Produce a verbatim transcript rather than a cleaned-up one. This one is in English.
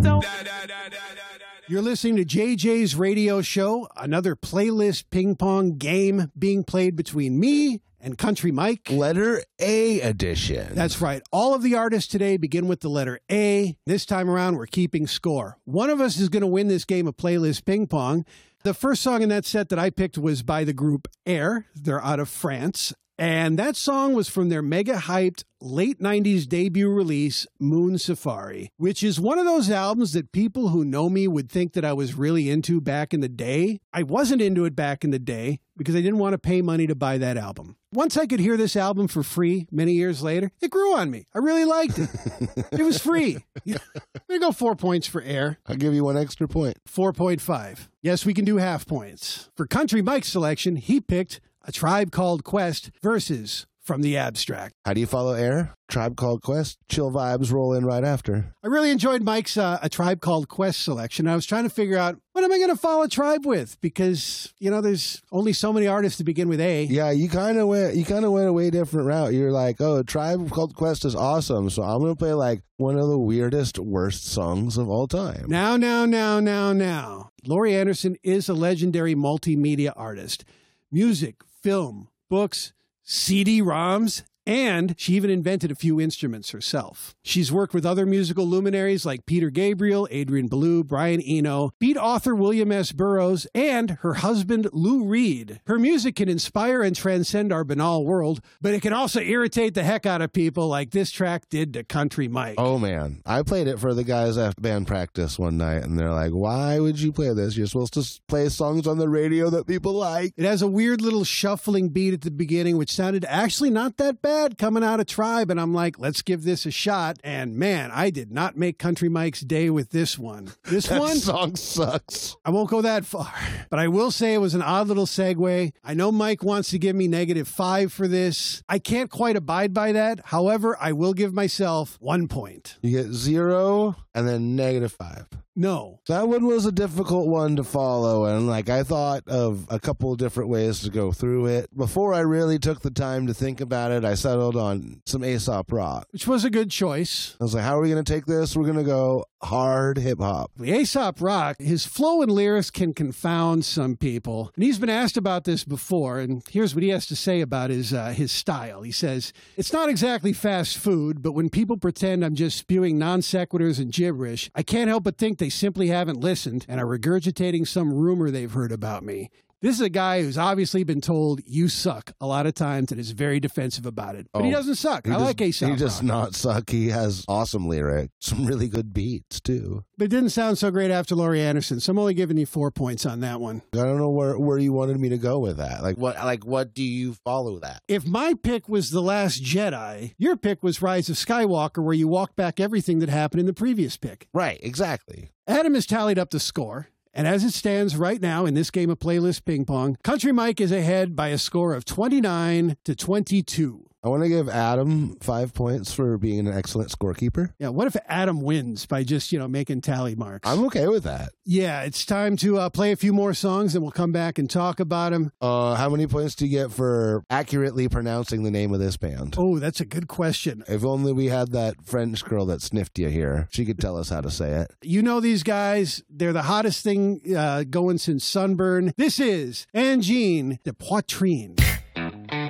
You're listening to J J's Radio Show, another playlist ping pong game being played between me and Country Mike. Letter A edition. That's right. All of the artists today begin with the letter A. This time around, we're keeping score. One of us is going to win this game of playlist ping pong. The first song in that set that I picked was by the group Air. They're out of France. And that song was from their mega-hyped late nineties debut release, Moon Safari, which is one of those albums that people who know me would think that I was really into back in the day. I wasn't into it back in the day because I didn't want to pay money to buy that album. Once I could hear this album for free many years later, it grew on me. I really liked it. It was free. I'm going to go four points for Air. I'll give you one extra point. four point five. Yes, we can do half points. For Country Mike's selection, he picked A Tribe Called Quest versus From the Abstract. How do you follow Air? Tribe Called Quest. Chill vibes roll in right after. I really enjoyed Mike's uh, A Tribe Called Quest selection. I was trying to figure out, what am I going to follow Tribe with? Because, you know, there's only so many artists to begin with A. Yeah, you kind of went you kind of went a way different route. You're like, oh, Tribe Called Quest is awesome, so I'm going to play like one of the weirdest, worst songs of all time. Now, now, now, now, now. Laurie Anderson is a legendary multimedia artist. Music, film, books, C D ROMs, and she even invented a few instruments herself. She's worked with other musical luminaries like Peter Gabriel, Adrian Belew, Brian Eno, beat author William S. Burroughs, and her husband Lou Reed. Her music can inspire and transcend our banal world, but it can also irritate the heck out of people like this track did to Country Mike. Oh, man. I played it for the guys at band practice one night, and they're like, why would you play this? You're supposed to play songs on the radio that people like. It has a weird little shuffling beat at the beginning, which sounded actually not that bad coming out of Tribe, and I'm like, let's give this a shot. And man, I did not make Country Mike's day with this one. This that one song sucks. I won't go that far, but I will say it was an odd little segue. I know Mike wants to give me negative five for this. I can't quite abide by that. However, I will give myself one point. You get zero and then negative five. No. That one was a difficult one to follow, and like I thought of a couple different ways to go through it. Before I really took the time to think about it, I settled on some Aesop Rock. Which was a good choice. I was like, how are we going to take this? We're going to go hard hip-hop. The Aesop Rock, his flow and lyrics can confound some people. And he's been asked about this before, and here's what he has to say about his, uh, his style. He says, it's not exactly fast food, but when people pretend I'm just spewing non-sequiturs and gibberish, I can't help but think they simply haven't listened and are regurgitating some rumor they've heard about me. This is a guy who's obviously been told you suck a lot of times and is very defensive about it. But oh, he doesn't suck. I does, like Aesop He does Rock. not suck. He has awesome lyrics, some really good beats, too. But it didn't sound so great after Laurie Anderson, so I'm only giving you four points on that one. I don't know where, where you wanted me to go with that. Like what Like what do you follow that? If my pick was The Last Jedi, your pick was Rise of Skywalker, where you walk back everything that happened in the previous pick. Right, exactly. Adam has tallied up the score. And as it stands right now in this game of playlist ping pong, Country Mike is ahead by a score of twenty-nine to twenty-two. I want to give Adam five points for being an excellent scorekeeper. Yeah, what if Adam wins by just, you know, making tally marks? I'm okay with that. Yeah, it's time to uh, play a few more songs, and we'll come back and talk about them. Uh, how many points do you get for accurately pronouncing the name of this band? Oh, that's a good question. If only we had that French girl that sniffed you here. She could tell us how to say it. You know these guys. They're the hottest thing uh, going since Sunburn. This is Angine de Poitrine.